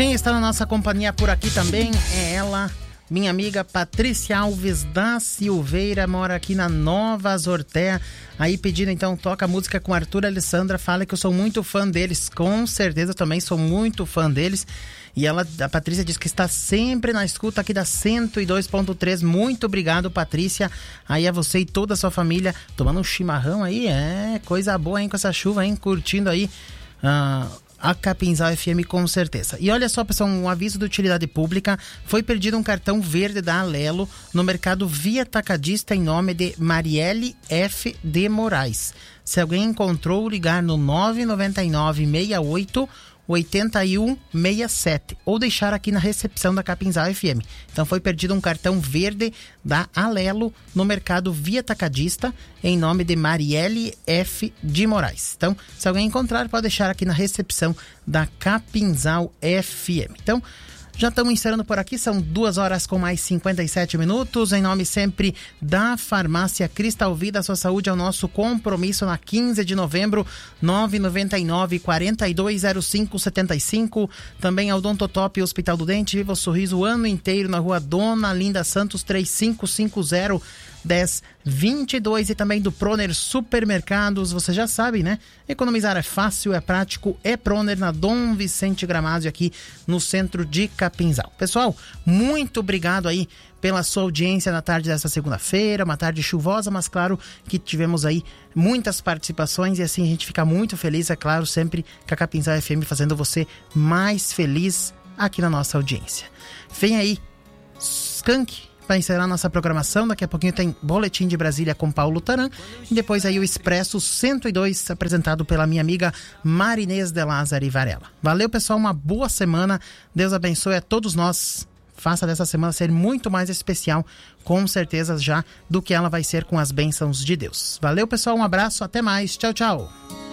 Quem está na nossa companhia por aqui também é ela, minha amiga Patrícia Alves da Silveira, mora aqui na Nova Azortea, aí pedindo então, toca música com Arthur e Alessandra, fala que eu sou muito fã deles, com certeza eu também sou muito fã deles, e ela, a Patrícia diz que está sempre na escuta aqui da 102.3, muito obrigado Patrícia, aí a você e toda a sua família, tomando um chimarrão aí, coisa boa hein, com essa chuva hein, curtindo aí, a Capinzal FM com certeza. E olha só, pessoal, um aviso de utilidade pública. Foi perdido um cartão verde da Alelo no mercado Via Atacadista em nome de Marielle F. de Moraes. Se alguém encontrou, ligar no 999 68 8167 ou deixar aqui na recepção da Capinzal FM. Então foi perdido um cartão verde da Alelo no mercado Via Atacadista em nome de Marielle F. de Moraes. Então, se alguém encontrar, pode deixar aqui na recepção da Capinzal FM. Então, já estamos encerrando por aqui, são 2 horas com mais 57 minutos, em nome sempre da Farmácia Cristal Vida, a sua saúde é o nosso compromisso. Na 15 de novembro, 999-420575, também ao Odontotop Hospital do Dente, viva o sorriso o ano inteiro na rua Dona Linda Santos 3550 1022 e também do Proner Supermercados, você já sabe, né? Economizar é fácil, é prático, é Proner na Dom Vicente Gramazio aqui no centro de Capinzal. Pessoal, muito obrigado aí pela sua audiência na tarde dessa segunda-feira, uma tarde chuvosa, mas claro que tivemos aí muitas participações e assim a gente fica muito feliz, é claro, sempre com a Capinzal FM fazendo você mais feliz aqui na nossa audiência. Vem aí, Skank, para encerrar nossa programação. Daqui a pouquinho tem Boletim de Brasília com Paulo Taran e depois aí o Expresso 102 apresentado pela minha amiga Marinês de Lázari Varela. Valeu, pessoal, uma boa semana, Deus abençoe a todos nós, faça dessa semana ser muito mais especial, com certeza já, do que ela vai ser com as bênçãos de Deus. Valeu, pessoal, um abraço, até mais, tchau, tchau.